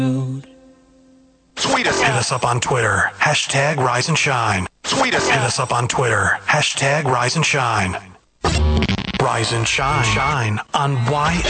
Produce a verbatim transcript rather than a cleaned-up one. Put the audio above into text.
Tweet us. Hit us up on Twitter. Hashtag Rise and Shine. Tweet us. Hit us up on Twitter. Hashtag Rise and Shine. Rise and Shine. Shine on Y